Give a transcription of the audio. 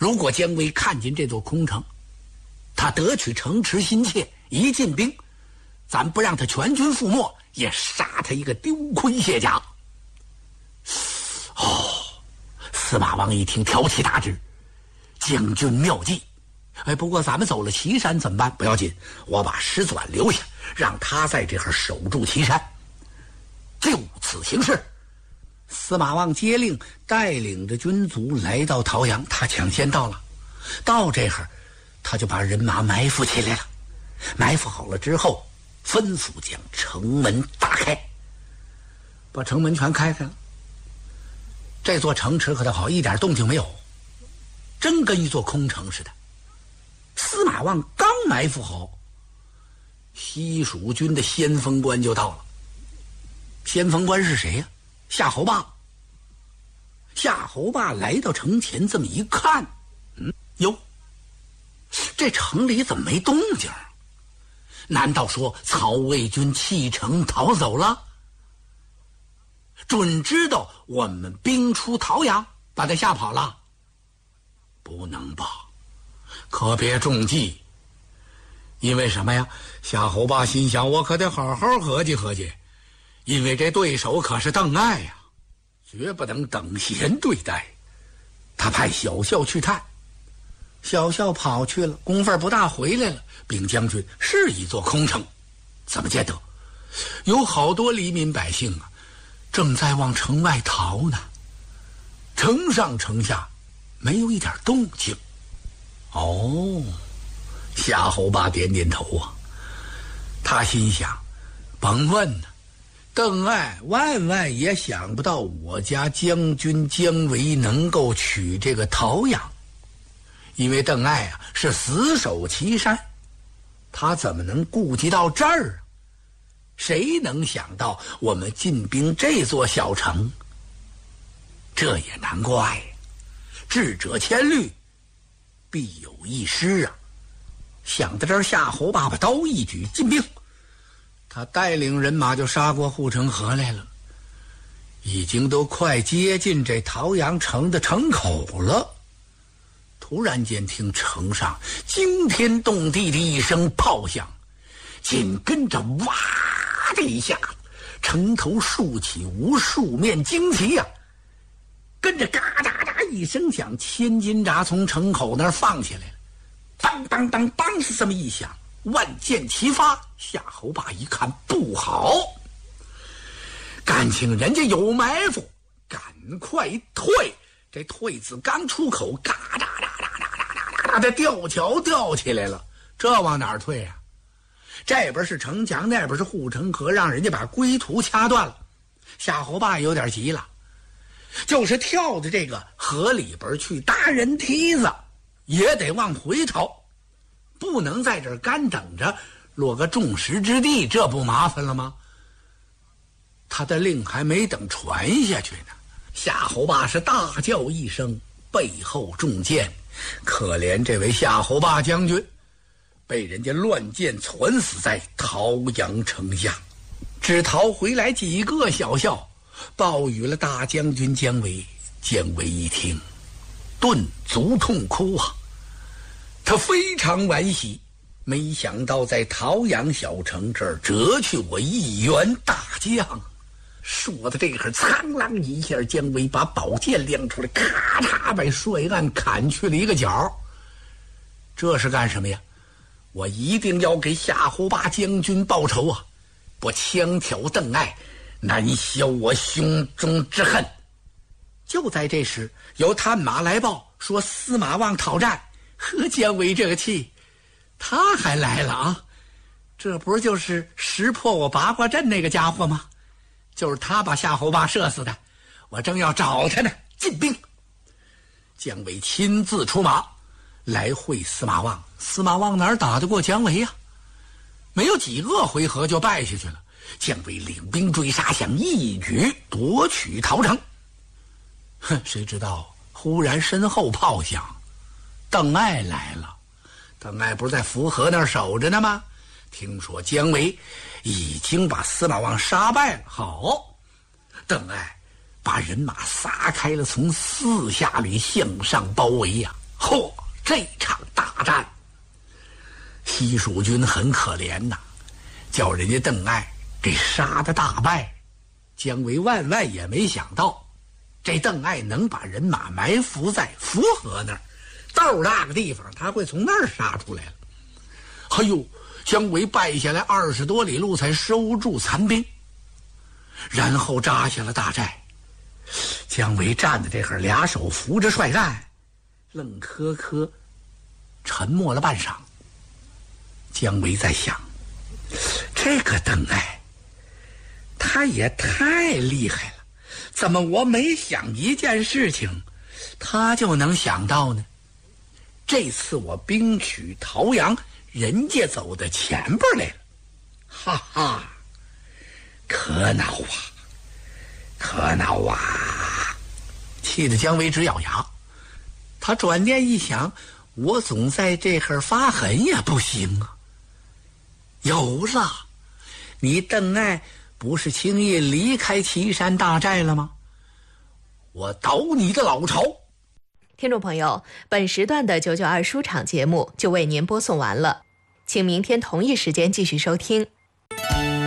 如果姜维看见这座空城，他得取城池心切，一进兵，咱不让他全军覆没，也杀他一个丢盔卸甲。司马望一听，挑起大志，将军妙计。不过咱们走了岐山怎么办？不要紧，我把石子婉留下，让他在这儿守住岐山，就此行事。司马望接令，带领着军卒来到桃阳，他抢先到了。到这儿，他就把人马埋伏起来了。埋伏好了之后，吩咐将城门打开，把城门全开开了。这座城池可倒好，一点动静没有，真跟一座空城似的。司马望刚埋伏好，西蜀军的先锋官就到了。先锋官是谁呀？夏侯霸。夏侯霸来到城前，这么一看，哟，这城里怎么没动静？难道说曹魏军弃城逃走了？准知道我们兵出桃阳，把他吓跑了？不能吧，可别中计。因为什么呀？夏侯霸心想，我可得好好合计合计，因为这对手可是邓艾呀，绝不能等闲对待。他派小校去探，小校跑去了，功夫不大，回来了。禀将军，是一座空城。怎么见得？有好多黎民百姓啊，正在往城外逃呢。城上城下没有一点动静。哦，夏侯霸点点头啊，他心想，甭问呢，邓艾万万也想不到我家将军姜维能够取这个桃阳，因为邓艾啊是死守岐山，他怎么能顾及到这儿啊？谁能想到我们进兵这座小城？这也难怪，智者千虑，必有一失啊！想到这儿，夏侯霸把刀一举，进兵。他带领人马就杀过护城河来了，已经都快接近这桃阳城的城口了。突然间听城上惊天动地的一声炮响，紧跟着哇的一下，城头竖起无数面旌旗呀，跟着嘎哒哒一声响，千斤闸从城口那儿放下来了，当当当当是这么一响，万箭齐发。夏侯霸一看不好，感情人家有埋伏，赶快退。这退字刚出口，嘎哒哒哒哒哒哒哒的吊桥吊起来了，这往哪儿退啊？这边是城墙，那边是护城河，让人家把归途掐断了。夏侯霸有点急了，就是跳到这个河里边去搭人梯子，也得往回逃，不能在这儿干等着落个众矢之的，这不麻烦了吗？他的令还没等传下去呢，夏侯霸是大叫一声，背后中箭，可怜这位夏侯霸将军被人家乱箭攒死在桃阳城下。只逃回来几个小校，报与了大将军姜维。姜维一听，顿足痛哭啊，他非常惋惜，没想到在桃阳小城这儿折去我一员大将。说的这会儿，苍啷一下，姜维把宝剑亮出来，咔嚓把帅案砍去了一个角。这是干什么呀？我一定要给夏侯霸将军报仇啊！我枪挑邓艾，难消我胸中之恨。就在这时，有探马来报说司马望讨战。呵，姜维这个气，他还来了啊！这不就是识破我八卦阵那个家伙吗？就是他把夏侯霸射死的，我正要找他呢。进兵！姜维亲自出马来会司马望。司马望哪儿打得过姜维呀？没有几个回合就败下去了。姜维领兵追杀，想一举夺取桃城。谁知道忽然身后炮响，邓艾来了。邓艾不是在涪河那儿守着呢吗？听说姜维已经把司马望杀败了，好，邓艾把人马撒开了，从四下里向上包围呀。吼， 嚯，这场大战，西蜀军很可怜呐，叫人家邓艾给杀得大败。姜维万万也没想到，这邓艾能把人马埋伏在涪河那儿，豆大个地方，他会从那儿杀出来了。哎呦，姜维败下来20多里路才收住残兵，然后扎下了大寨。姜维站在这儿，俩手扶着帅干，愣磕磕沉默了半晌。姜维在想，这个邓艾他也太厉害了，怎么我每想一件事情他就能想到呢？这次我兵取桃阳，人家走到前边来了，哈哈，可恼啊，可恼啊！气得姜维直咬牙。他转念一想，我总在这儿发狠也不行啊。有了，你邓艾不是轻易离开岐山大寨了吗？我倒你的老巢！ 听众朋友，本时段的992书场节目就为您播送完了，请明天同一时间继续收听。